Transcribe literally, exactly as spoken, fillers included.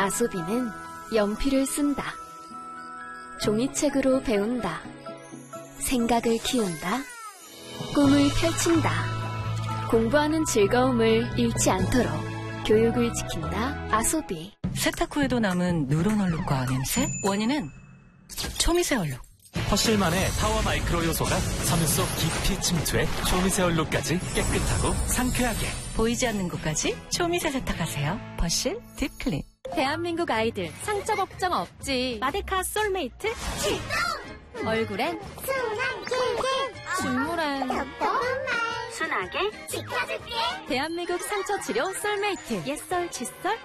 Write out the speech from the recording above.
아소비는 연필을 쓴다. 종이책으로 배운다. 생각을 키운다. 꿈을 펼친다. 공부하는 즐거움을 잃지 않도록 교육을 지킨다. 아소비. 세탁 후에도 남은 누런 얼룩과 냄새? 원인은 초미세 얼룩. 퍼실만의 타워 마이크로 요소가 섬유 속 깊이 침투해 초미세 얼룩까지 깨끗하고 상쾌하게. 보이지 않는 곳까지 초미세 세탁하세요. 퍼실 딥클린. 대한민국 아이들 상처 걱정 없지. 마데카 솔메이트 출동! 얼굴엔 순한 길게 중물엔 순하게 지켜줄게. 대한민국 상처 치료 솔메이트. 옛설 칫솔